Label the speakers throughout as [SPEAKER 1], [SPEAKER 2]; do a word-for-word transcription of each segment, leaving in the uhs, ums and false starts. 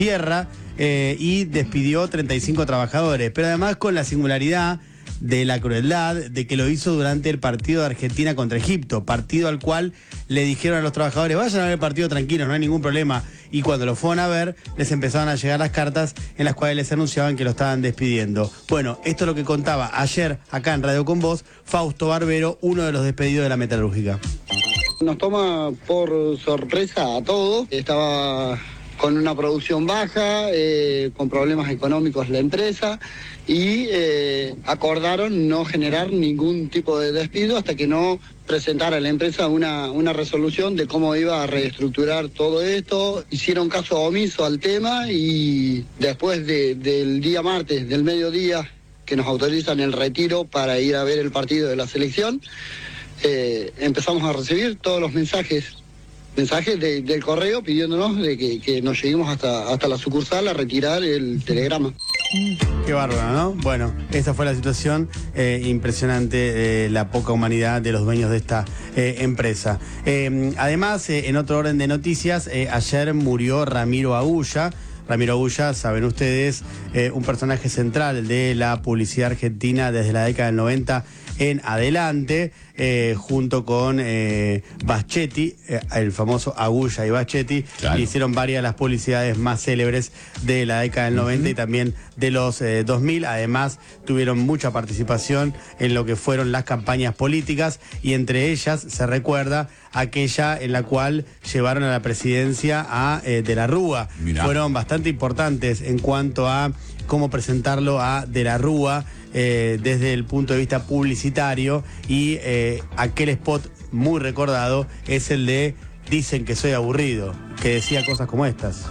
[SPEAKER 1] tierra eh, y despidió treinta y cinco trabajadores, pero además con la singularidad de la crueldad de que lo hizo durante el partido de Argentina contra Egipto, partido al cual le dijeron a los trabajadores, vayan a ver el partido tranquilos, no hay ningún problema, y cuando lo fueron a ver, les empezaron a llegar las cartas en las cuales les anunciaban que lo estaban despidiendo. Bueno, esto es lo que contaba ayer acá en Radio Con Voz Fausto Barbero, uno de los despedidos de la metalúrgica.
[SPEAKER 2] Nos toma por sorpresa a todos, estaba con una producción baja, eh, con problemas económicos la empresa, y eh, acordaron no generar ningún tipo de despido hasta que no presentara la empresa una, una resolución de cómo iba a reestructurar todo esto. Hicieron caso omiso al tema y después de, del día martes, del mediodía, que nos autorizan el retiro para ir a ver el partido de la selección, eh, empezamos a recibir todos los mensajes mensajes de, del correo pidiéndonos de que, que nos lleguemos hasta, hasta la sucursal a retirar el telegrama.
[SPEAKER 1] Qué bárbaro, ¿no? Bueno, esta fue la situación eh, impresionante, eh, la poca humanidad de los dueños de esta eh, empresa. Eh, además, eh, en otro orden de noticias, eh, ayer murió Ramiro Agulla. Ramiro Agulla, saben ustedes, eh, un personaje central de la publicidad argentina desde la década del noventa en adelante, eh, junto con eh, Baschetti, eh, el famoso Agulla y Baschetti, claro. Hicieron varias de las publicidades más célebres de la década del noventa uh-huh. y también de los eh, dos mil. Además, tuvieron mucha participación en lo que fueron las campañas políticas y entre ellas se recuerda aquella en la cual llevaron a la presidencia a eh, De la Rúa. Mirá. Fueron bastante importantes en cuanto a cómo presentarlo a De la Rúa eh, desde el punto de vista publicitario, y eh, aquel spot muy recordado es el de Dicen que soy aburrido, que decía cosas como estas.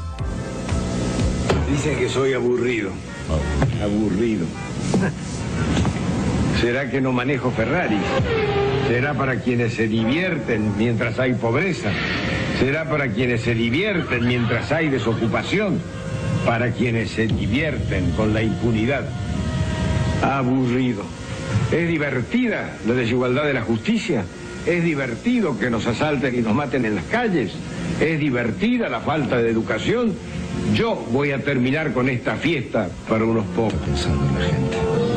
[SPEAKER 3] Dicen que soy aburrido. Oh. Aburrido. ¿Será que no manejo Ferrari? ¿Será para quienes se divierten mientras hay pobreza? ¿Será para quienes se divierten mientras hay desocupación? Para quienes se divierten con la impunidad. Aburrido. ¿Es divertida la desigualdad de la justicia? ¿Es divertido que nos asalten y nos maten en las calles? ¿Es divertida la falta de educación? Yo voy a terminar con esta fiesta para unos pocos. Pensando en la gente.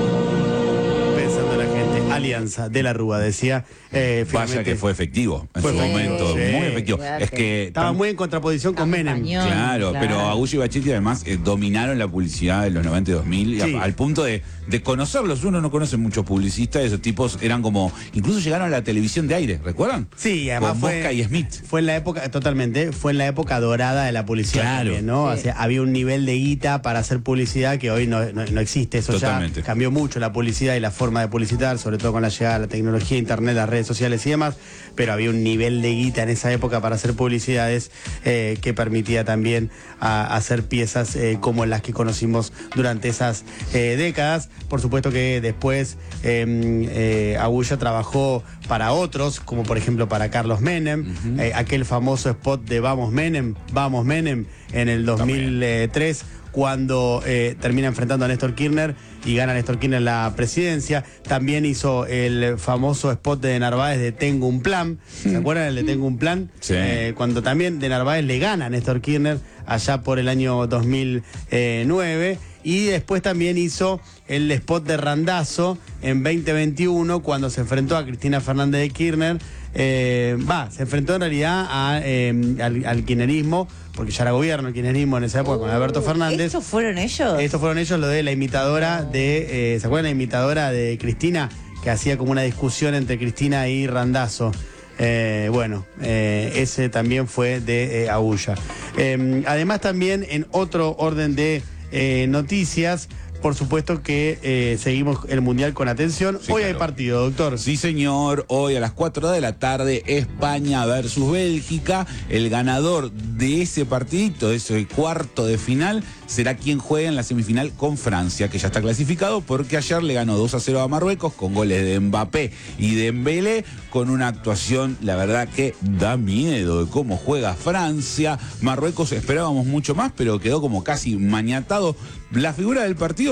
[SPEAKER 1] Pensando en la gente. Alianza De la Rúa, decía. Eh,
[SPEAKER 4] Vaya que fue efectivo en
[SPEAKER 1] fue
[SPEAKER 4] su
[SPEAKER 1] efectivo,
[SPEAKER 4] momento,
[SPEAKER 1] sí.
[SPEAKER 4] Muy efectivo.
[SPEAKER 1] Fuerte.
[SPEAKER 4] Es que
[SPEAKER 1] estaba
[SPEAKER 4] tam...
[SPEAKER 1] muy en contraposición con Menem.
[SPEAKER 4] Claro, claro, pero Agulla y Bachetti además eh, dominaron la publicidad de los noventa y dos mil, sí. a, al punto de, de conocerlos. Uno no conoce muchos publicistas, esos tipos eran como, incluso llegaron a la televisión de aire, ¿recuerdan?
[SPEAKER 1] Sí, además
[SPEAKER 4] con
[SPEAKER 1] fue,
[SPEAKER 4] Mosca y Smith.
[SPEAKER 1] Fue en la época, totalmente, fue en la época dorada de la publicidad. Claro. También, ¿no? Sí. O sea, había un nivel de guita para hacer publicidad que hoy no, no, no existe. Eso totalmente. Ya cambió mucho la publicidad y la forma de publicitar, sobre todo con la llegada de la tecnología, internet, las redes sociales y demás. Pero había un nivel de guita en esa época para hacer publicidades eh, que permitía también a, hacer piezas eh, como las que conocimos durante esas eh, décadas. Por supuesto que después eh, eh, Agulla trabajó para otros, como por ejemplo para Carlos Menem, uh-huh. eh, aquel famoso spot de Vamos Menem, Vamos Menem, en el dos mil tres, también. Cuando eh, termina enfrentando a Néstor Kirchner y gana Néstor Kirchner la presidencia. También hizo el famoso spot de Narváez de Tengo un plan. ¿Se acuerdan el de Tengo un plan?
[SPEAKER 4] Sí.
[SPEAKER 1] Eh, cuando también de Narváez le gana a Néstor Kirchner allá por el año dos mil nueve. Y después también hizo el spot de Randazzo en veinte veintiuno, cuando se enfrentó a Cristina Fernández de Kirchner. Eh, va, se enfrentó en realidad a, eh, al, al kirchnerismo, porque ya era gobierno el kirchnerismo en esa época uh, con Alberto Fernández.
[SPEAKER 5] ¿Estos fueron ellos?
[SPEAKER 1] Estos fueron ellos, lo de la imitadora de, eh, ¿se acuerdan la imitadora de Cristina? Que hacía como una discusión entre Cristina y Randazzo. Eh, bueno, eh, ese también fue de eh, Agulla. Eh, además también en otro orden de eh, noticias, por supuesto que eh, seguimos el Mundial con atención. Sí, hoy claro. Hay partido, doctor.
[SPEAKER 4] Sí, señor. Hoy a las cuatro de la tarde, España versus Bélgica. El ganador de ese partidito, de ese cuarto de final, será quien juegue en la semifinal con Francia, que ya está clasificado porque ayer le ganó dos a cero a Marruecos con goles de Mbappé y de Dembélé, con una actuación, la verdad que da miedo de cómo juega Francia. Marruecos esperábamos mucho más, pero quedó como casi maniatado. La figura del partido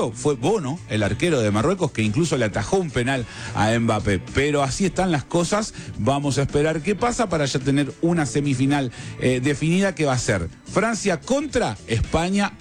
[SPEAKER 4] partido fue Bono, el arquero de Marruecos, que incluso le atajó un penal a Mbappé. Pero así están las cosas. Vamos a esperar qué pasa para ya tener una semifinal eh, definida, que va a ser Francia contra España